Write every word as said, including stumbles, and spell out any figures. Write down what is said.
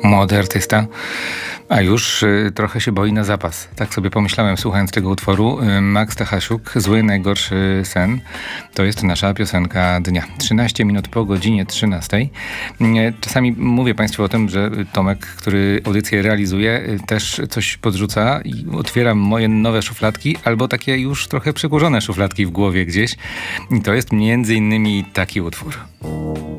Młody artysta, a już y, trochę się boi na zapas. Tak sobie pomyślałem, słuchając tego utworu. Y, Max Stachasiuk, Zły najgorszy sen. To jest nasza piosenka dnia. trzynaście minut po godzinie trzynastej. Y, czasami mówię Państwu o tym, że Tomek, który audycję realizuje, y, też coś podrzuca i otwiera moje nowe szufladki, albo takie już trochę przykurzone szufladki w głowie gdzieś. I to jest między innymi taki utwór.